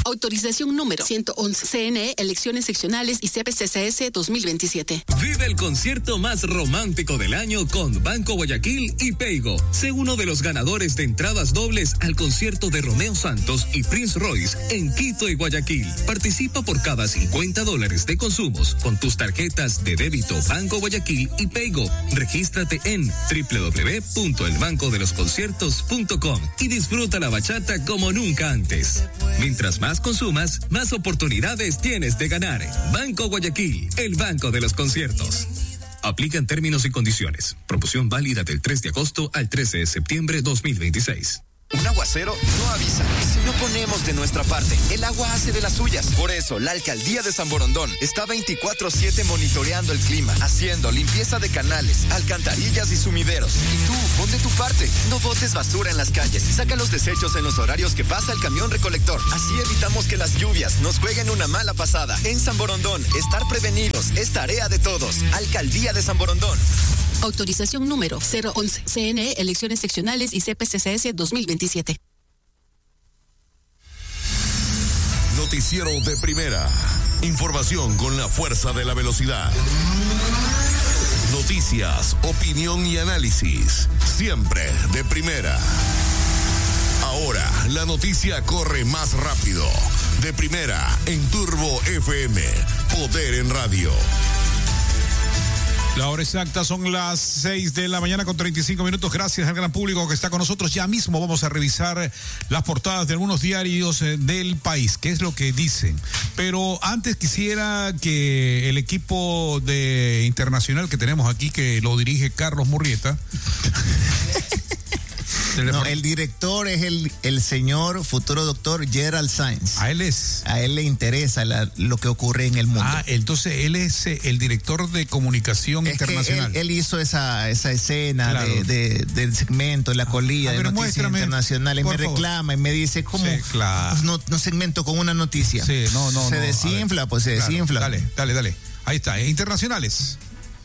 Autorización número 111. CNE, elecciones seccionales y CPCCS 2027. Vive el concierto más romántico del año con Banco Guayaquil y Peigo. Sé uno de los ganadores de entradas dobles al concierto de Romeo Santos y Prince Royce en Quito y Guayaquil. Participa por cada $50 de consumos con tus tarjetas de débito Banco Guayaquil y Peigo. Regístrate en www.elbancodelosconciertos.com y disfruta la bachata como nunca antes. Mientras más consumas, más oportunidades tienes de ganar. Banco Guayaquil, el banco de los conciertos. Aplican términos y condiciones. Promoción válida del 3 de agosto al 13 de septiembre 2026. Un aguacero no avisa. Si no ponemos de nuestra parte, el agua hace de las suyas. Por eso, la Alcaldía de San Borondón está 24/7 monitoreando el clima, haciendo limpieza de canales, alcantarillas y sumideros. Y tú, pon de tu parte. No botes basura en las calles. Saca los desechos en los horarios que pasa el camión recolector. Así evitamos que las lluvias nos jueguen una mala pasada. En San Borondón, estar prevenidos es tarea de todos. Alcaldía de San Borondón. Autorización número 011. CNE, elecciones seccionales y CPCCS 2027. Noticiero de primera. Información con la fuerza de la velocidad. Noticias, opinión y análisis. Siempre de primera. Ahora, la noticia corre más rápido. De primera en Turbo FM. Poder en radio. La hora exacta son las 6 de la mañana con 35 minutos. Gracias al gran público que está con nosotros. Ya mismo vamos a revisar las portadas de algunos diarios del país, qué es lo que dicen. Pero antes quisiera que el equipo de internacional que tenemos aquí, que lo dirige Carlos Murrieta. No, el director es el señor futuro doctor Gerald Sainz. A él le interesa lo que ocurre en el mundo. Entonces él es el director de comunicación internacional. Él hizo esa escena, claro, del segmento, la colilla de noticias internacionales. Me reclama y me dice, ¿cómo? Sí, claro. No segmento con una noticia. Sí, no. Se desinfla, pues se desinfla. Dale. Ahí está, internacionales.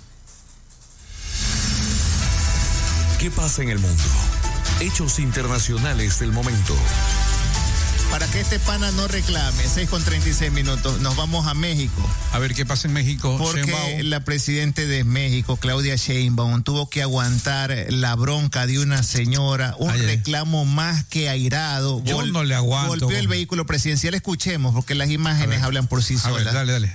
¿Qué pasa en el mundo? Hechos internacionales del momento. Para que este pana no reclame, 6:36, nos vamos a México. A ver qué pasa en México. Porque la presidenta de México, Claudia Sheinbaum, tuvo que aguantar la bronca de una señora, reclamo más que airado. Yo no le aguanto. Golpeó el vehículo presidencial. Escuchemos, porque las imágenes hablan por sí solas. Dale.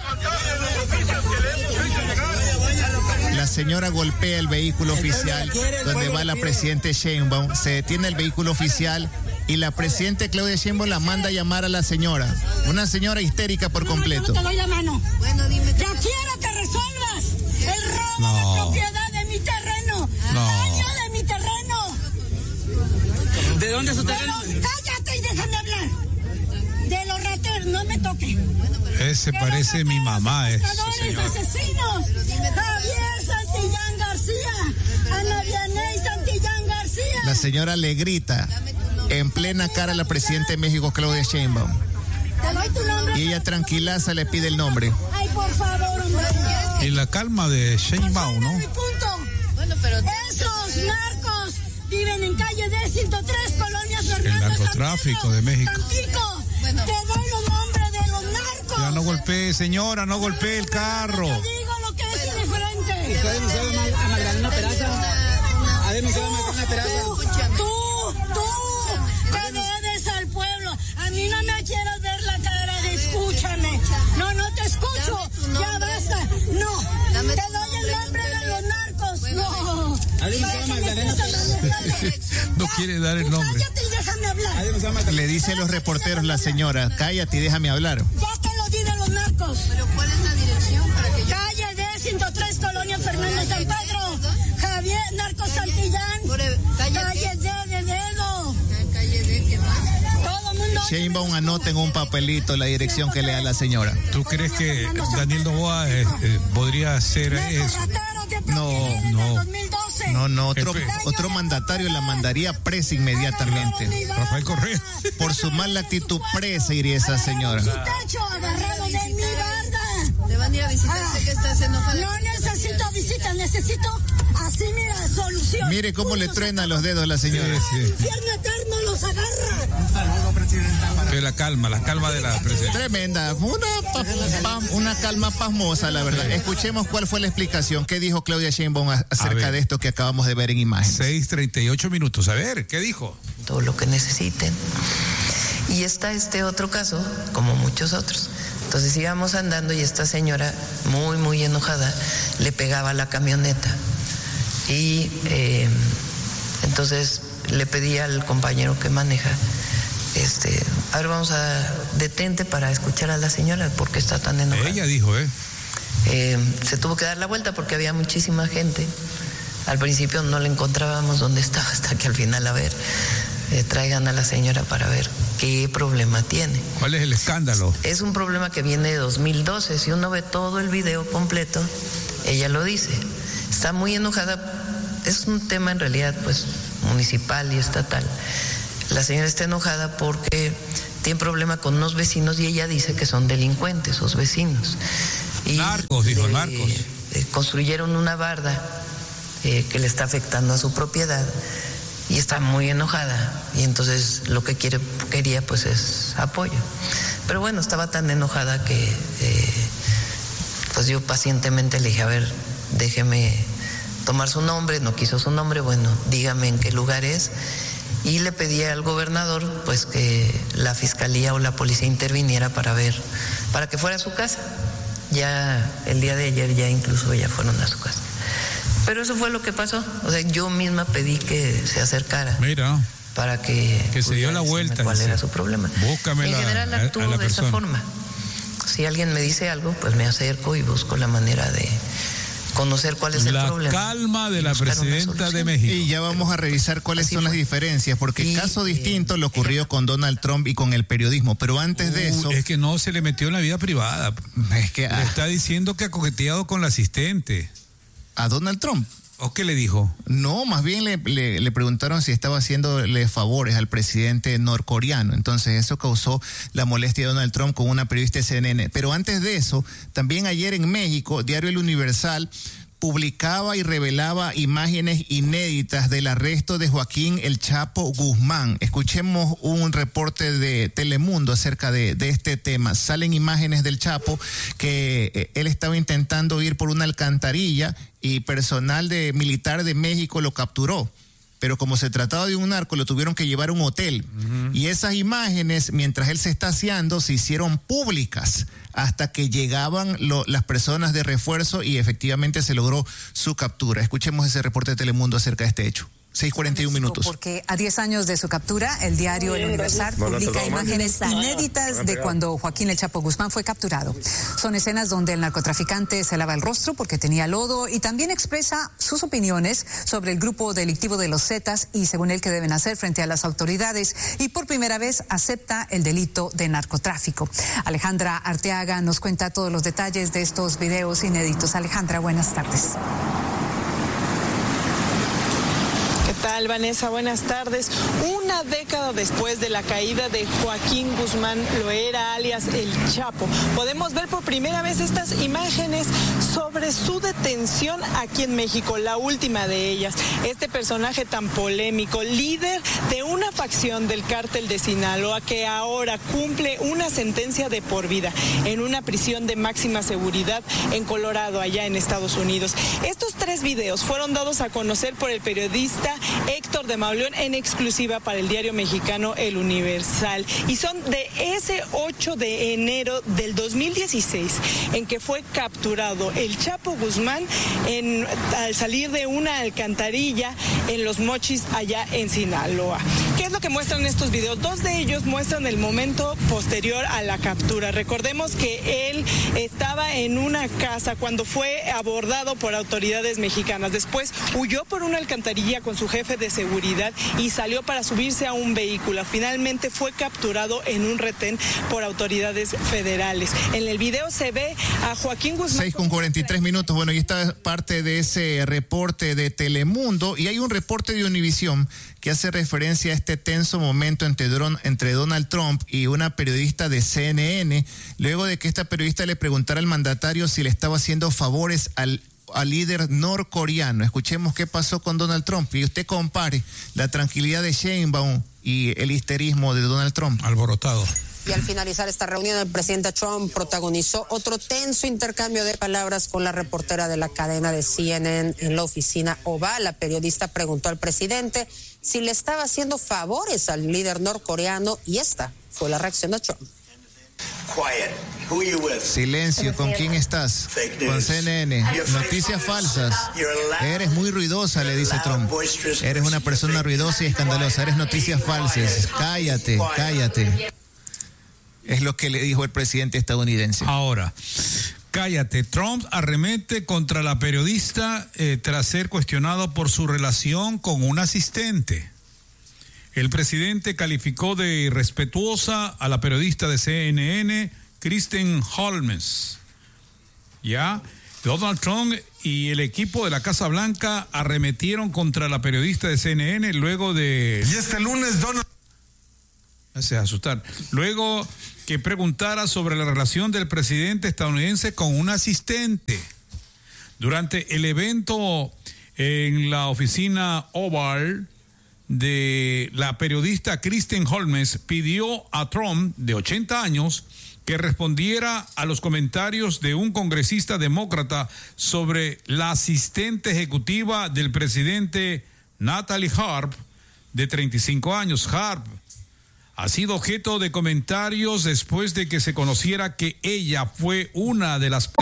La señora golpea el vehículo oficial donde va la presidenta Sheinbaum. Se detiene el vehículo oficial y la presidenta Claudia Sheinbaum la manda a llamar a la señora. Una señora histérica por completo. Yo no te doy la mano. Bueno, dime. Ya quiero que resuelvas el robo de propiedad de mi terreno. Daño de mi terreno. ¿De dónde es su terreno? Cállate y déjame hablar. De los rateros, no me toque. Ese parece mi mamá, ese señor. Asesinos. Javier Santillán García. Ana Vianey Santillán García. La señora le grita en plena cara a la presidenta de México, Claudia Sheinbaum. Te doy tu nombre. Y ella tranquilaza le pide el nombre. Ay, por favor, hombre. Y la calma de Sheinbaum, ¿no? Mi punto. Bueno, pero esos narcos viven en calle D103, Colonia Fernando. El narcotráfico de México. Tampico. Bueno. Te doy los nombres de los narcos. Ya no golpee, señora, no golpee el carro. Te digo lo que es indiferente. ¿Usted denunció a Magdalena Peraza? ¿Ha denunciado a Magdalena Peraza? Tú te debes al pueblo. A mí no me quieras ver la cara de escúchame. No te escucho. Ya basta. No. Te doy el nombre de los narcos. No. ¿Ha denunciado a Magdalena Peraza? No quiere dar el nombre. Cállate y déjame hablar. Le dice a los reporteros la señora, cállate y déjame hablar. Ya te lo di de los narcos. ¿Pero cuál es la dirección para que yo... Calle D103, Colonia Fernando San Pedro. Javier Narcos Santillán. Calle D de Dedo. Calle D, ¿qué más? Todo mundo. Sheinbaum anota en un papelito la dirección que le da la señora. ¿Tú crees que Daniel Noboa podría hacer eso? No, otro mandatario la mandaría presa inmediatamente. Rafael Correa. Por su mala actitud, presa iría esa señora. Su techo agarrado de mi barda. Le van a ir a visitar, sé que está haciendo falta. No necesito visita, necesito así, mira, solución. Mire cómo le truena los dedos a la señora. El infierno eterno los agarra. Un saludo, presidenta. Pero la calma de la presidenta. Tremenda, una calma pasmosa, la verdad. Escuchemos cuál fue la explicación. ¿Qué dijo Claudia Sheinbaum acerca de esto que acabamos de ver en imágenes? 6:38 minutos. A ver, ¿qué dijo? Todo lo que necesiten. Y está este otro caso, como muchos otros. Entonces íbamos andando y esta señora, muy, muy enojada, le pegaba a la camioneta. Y entonces le pedí al compañero que maneja, a ver, vamos a detente para escuchar a la señora, porque está tan enojada. Ella dijo, se tuvo que dar la vuelta porque había muchísima gente. Al principio no la encontrábamos donde estaba, hasta que al final, a ver, traigan a la señora para ver qué problema tiene. ¿Cuál es el escándalo? Es un problema que viene de 2012. Si uno ve todo el video completo, ella lo dice. Está muy enojada. Es un tema en realidad pues municipal y estatal. La señora está enojada porque tiene problema con unos vecinos y ella dice que son delincuentes, esos vecinos. Y narcos, dijo, narcos. Construyeron una barda que le está afectando a su propiedad y está muy enojada. Y entonces lo que quería pues es apoyo. Pero bueno, estaba tan enojada que pues yo pacientemente le dije, a ver, déjeme tomar su nombre. No quiso su nombre, bueno, dígame en qué lugar es. Y le pedí al gobernador pues que la fiscalía o la policía interviniera para que fuera a su casa. Ya el día de ayer ya incluso ya fueron a su casa. Pero eso fue lo que pasó. O sea, yo misma pedí que se acercara. Mira. Para que se dio la vuelta. ¿Cuál era su problema? Búscame en general actúo de esa forma. Si alguien me dice algo, pues me acerco y busco la manera de conocer cuál es el problema. La calma de la presidenta de México. Y ya vamos a revisar cuáles son las diferencias, porque el caso distinto le ocurrió con Donald Trump y con el periodismo, pero antes de eso... Es que no se le metió en la vida privada. Es que le está diciendo que ha coqueteado con la asistente. ¿A Donald Trump? ¿O qué le dijo? No, más bien le preguntaron si estaba haciéndole favores al presidente norcoreano. Entonces eso causó la molestia de Donald Trump con una periodista de CNN. Pero antes de eso, también ayer en México, Diario El Universal publicaba y revelaba imágenes inéditas del arresto de Joaquín El Chapo Guzmán. Escuchemos un reporte de Telemundo acerca de este tema. Salen imágenes del Chapo que él estaba intentando ir por una alcantarilla y personal militar de México lo capturó. Pero como se trataba de un narco, lo tuvieron que llevar a un hotel. Y esas imágenes, mientras él se está aseando, se hicieron públicas hasta que llegaban las personas de refuerzo y efectivamente se logró su captura. Escuchemos ese reporte de Telemundo acerca de este hecho. 6:41 minutos. Porque a 10 años de su captura, el diario El Universal publica imágenes inéditas de cuando Joaquín El Chapo Guzmán fue capturado. Son escenas donde el narcotraficante se lava el rostro porque tenía lodo y también expresa sus opiniones sobre el grupo delictivo de los Zetas y según él qué deben hacer frente a las autoridades, y por primera vez acepta el delito de narcotráfico. Alejandra Arteaga nos cuenta todos los detalles de estos videos inéditos. Alejandra, buenas tardes. ¿Qué tal, Vanessa? Buenas tardes. Una década después de la caída de Joaquín Guzmán Loera, alias El Chapo, podemos ver por primera vez estas imágenes sobre su detención aquí en México, la última de ellas. Este personaje tan polémico, líder de una facción del cártel de Sinaloa, que ahora cumple una sentencia de por vida en una prisión de máxima seguridad en Colorado, allá en Estados Unidos. Estos 3 videos fueron dados a conocer por el periodista Héctor de Mauleón en exclusiva para el diario mexicano El Universal, y son de ese 8 de enero del 2016 en que fue capturado El Chapo Guzmán al salir de una alcantarilla en Los Mochis, allá en Sinaloa. ¿Qué es lo que muestran estos videos? 2 de ellos muestran el momento posterior a la captura. Recordemos que él estaba en una casa cuando fue abordado por autoridades mexicanas. Después huyó por una alcantarilla con su jefe de seguridad y salió para subirse a un vehículo. Finalmente fue capturado en un retén por autoridades federales. En el video se ve a Joaquín Guzmán. 6:43 minutos. Bueno, y esta es parte de ese reporte de Telemundo, y hay un reporte de Univisión que hace referencia a este tenso momento entre Donald Trump y una periodista de CNN, luego de que esta periodista le preguntara al mandatario si le estaba haciendo favores al líder norcoreano. Escuchemos qué pasó con Donald Trump y usted compare la tranquilidad de Sheinbaum y el histerismo de Donald Trump. Alborotado. Y al finalizar esta reunión, el presidente Trump protagonizó otro tenso intercambio de palabras con la reportera de la cadena de CNN en la oficina Oval. La periodista preguntó al presidente si le estaba haciendo favores al líder norcoreano y esta fue la reacción de Trump. Silencio, ¿con quién estás? Con CNN. Noticias falsas. Eres muy ruidosa, le dice Trump. Eres una persona ruidosa y escandalosa. Eres noticias falsas. Cállate, cállate. Es lo que le dijo el presidente estadounidense. Ahora, cállate. Trump arremete contra la periodista tras ser cuestionado por su relación con un asistente. El presidente calificó de irrespetuosa a la periodista de CNN, Kristen Holmes. Ya, Donald Trump y el equipo de la Casa Blanca arremetieron contra la periodista de CNN luego de... Y este lunes, Donald... Se asustar. Luego que preguntara sobre la relación del presidente estadounidense con un asistente. Durante el evento en la oficina Oval, de la periodista Kristen Holmes pidió a Trump, de 80 años, que respondiera a los comentarios de un congresista demócrata sobre la asistente ejecutiva del presidente Natalie Harp, de 35 años. Harp ha sido objeto de comentarios después de que se conociera que ella fue una de las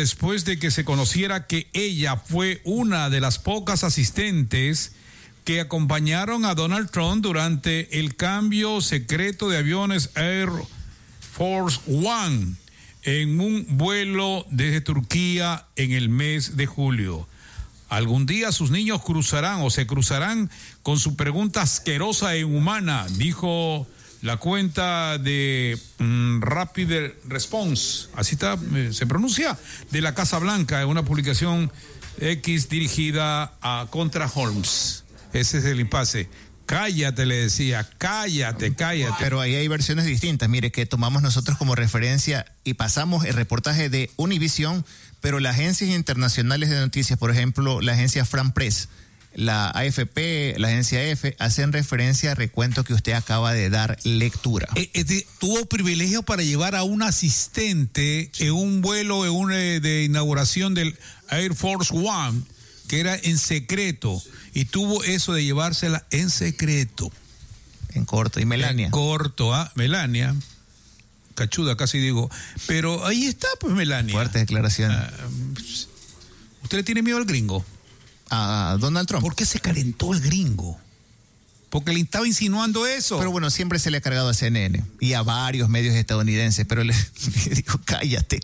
pocas asistentes que acompañaron a Donald Trump durante el cambio secreto de aviones Air Force One en un vuelo desde Turquía en el mes de julio. Algún día sus niños se cruzarán con su pregunta asquerosa e inhumana, dijo la cuenta de Rapid Response, así está, se pronuncia, de la Casa Blanca, en una publicación X dirigida contra Holmes. Ese es el impasse. Cállate, le decía, cállate. Pero ahí hay versiones distintas. Mire, que tomamos nosotros como referencia y pasamos el reportaje de Univision, pero las agencias internacionales de noticias, por ejemplo, la agencia France Press, la AFP, la agencia EFE, hacen referencia al recuento que usted acaba de dar lectura. Tuvo privilegio para llevar a un asistente en un vuelo de inauguración del Air Force One, que era en secreto, y tuvo eso de llevársela en secreto. En corto, y Melania. En corto, Melania. Cachuda, casi digo. Pero ahí está, pues, Melania. Fuerte declaración. ¿Usted le tiene miedo al gringo? A Donald Trump. ¿Por qué se calentó el gringo? Porque le estaba insinuando eso. Pero bueno, siempre se le ha cargado a CNN y a varios medios estadounidenses, pero le digo, cállate,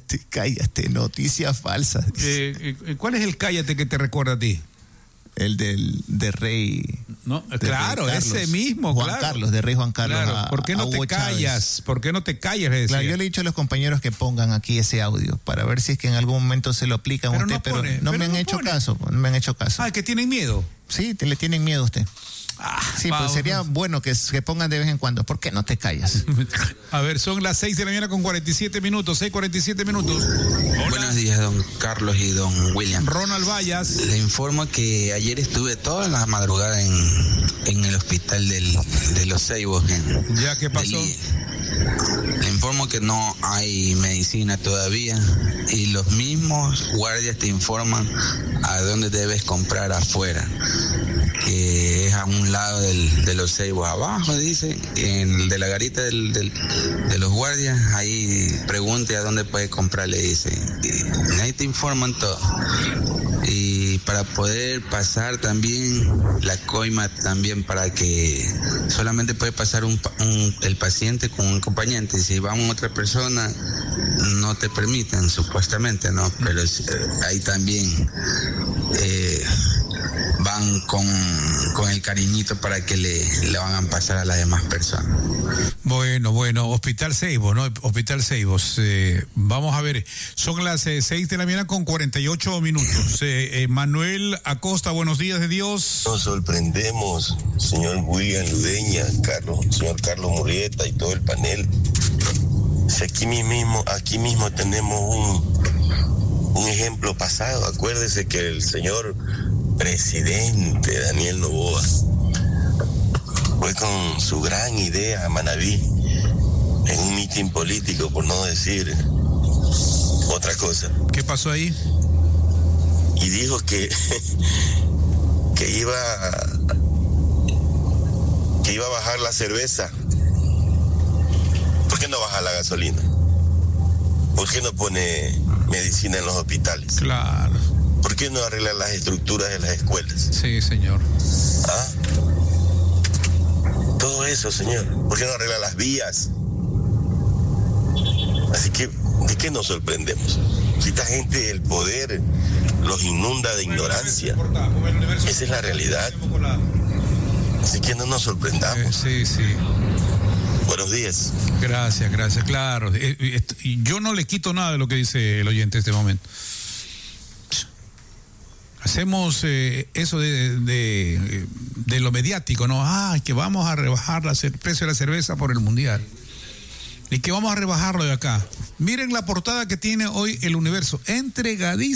noticias falsas. ¿Cuál es el cállate que te recuerda a ti? El de rey. No, claro, rey Carlos, ese mismo, Juan claro. Carlos, de rey Juan Carlos. Claro. ¿Por qué no te callas? ¿Por qué no te callas? Le decía. Claro, yo le he dicho a los compañeros que pongan aquí ese audio para ver si es que en algún momento se lo aplican a usted, pero no me han hecho caso. Ah, ¿que tienen miedo? Sí, le tienen miedo a usted. Sí, pues sería bueno que pongan de vez en cuando. ¿Por qué no te callas? A ver, son las 6 de la mañana con 47 minutos. 6:47 minutos. Hola. Buenos días, don Carlos y don William. Ronald Vallas. Le informo que ayer estuve toda la madrugada en el hospital de Los Ceibos. ¿Ya qué pasó? Le informo que no hay medicina todavía y los mismos guardias te informan a dónde debes comprar afuera, que es a un lado de Los Ceibos, abajo, dice, de la garita de los guardias, ahí pregunte a dónde puede comprar, le dice. Y ahí te informan todo. Y para poder pasar también la coima, también para que solamente puede pasar el paciente con un acompañante. Si va otra persona, no te permiten, supuestamente, ¿no? Pero ahí también van con el cariñito para que le van a pasar a las demás personas. Bueno, Hospital Ceibos, ¿no? Hospital Ceibos. Vamos a ver, son las 6 de la mañana con 48 minutos. Manuel Acosta, buenos días de Dios. Nos sorprendemos, señor William Ludeña, señor Carlos Murrieta y todo el panel. Si aquí mismo tenemos un ejemplo pasado. Acuérdese que el señor presidente Daniel Noboa fue con su gran idea a Manabí en un mitin político, por no decir otra cosa. ¿Qué pasó ahí? Y dijo que iba a bajar la cerveza. ¿Por qué no baja la gasolina? ¿Por qué no pone medicina en los hospitales? Claro. ¿Por qué no arregla las estructuras de las escuelas? Sí, señor. Todo eso, señor. ¿Por qué no arregla las vías? Así que, ¿de qué nos sorprendemos? Si esta gente, el poder, los inunda de ignorancia. Esa es la realidad. Así que no nos sorprendamos. Sí. Buenos días. Gracias, claro. Yo no le quito nada de lo que dice el oyente en este momento. Hacemos eso de lo mediático, ¿no? Que vamos a rebajar el precio de la cerveza por el Mundial. Y que vamos a rebajarlo de acá. Miren la portada que tiene hoy El Universo. Entregadísimo.